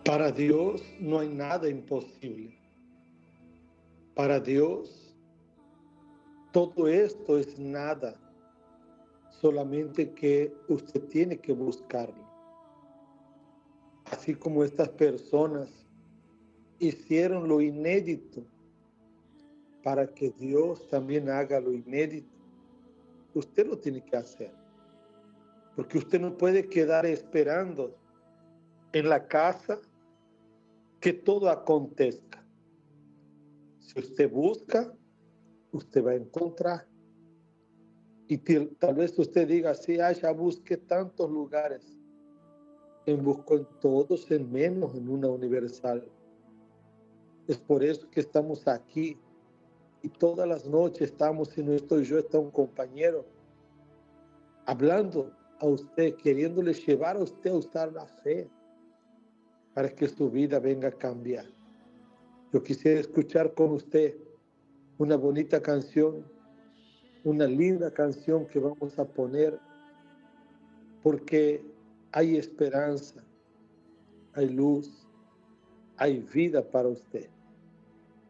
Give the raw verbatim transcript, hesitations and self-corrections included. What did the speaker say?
Para Dios no hay nada imposible. Para Dios todo esto es nada, solamente que usted tiene que buscarlo. Así como estas personas hicieron lo inédito para que Dios también haga lo inédito, usted lo tiene que hacer. Porque usted no puede quedar esperando en la casa que todo acontezca. Si usted busca, usted va a encontrar. Y tal vez usted diga, sí, ah, ya busqué tantos lugares. En busco en todos, en menos en una universal. Es por eso que estamos aquí. Y todas las noches estamos, si no estoy yo, está un compañero hablando a usted, queriéndole llevar a usted a usar la fe para que su vida venga a cambiar. Yo quisiera escuchar con usted una bonita canción, una linda canción que vamos a poner, porque hay esperanza, hay luz, hay vida para usted.